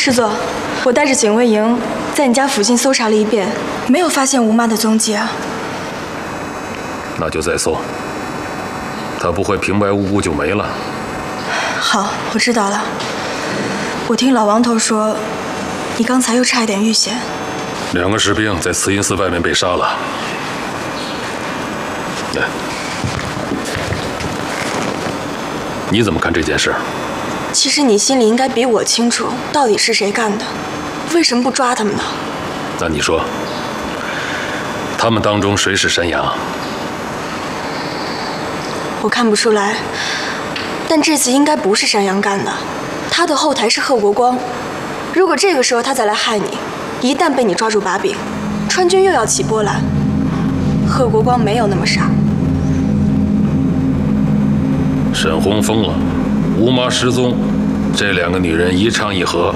师座，我带着警卫营在你家附近搜查了一遍，没有发现吴妈的踪迹啊。 那就再搜，她不会平白无故就没了。 好，我知道了。我听老王头说，你刚才又差一点遇险。 2个士兵在慈音寺外面被杀了。来，你怎么看这件事？ 其实你心里应该比我清楚，到底是谁干的，为什么不抓他们呢？ 那你说，他们当中谁是山羊？ 我看不出来，但这次应该不是山羊干的，他的后台是贺国光。如果这个时候他再来害你，一旦被你抓住把柄，川军又要起波澜。贺国光没有那么傻。 沈红疯了，吴妈失踪，这2个女人一唱一和，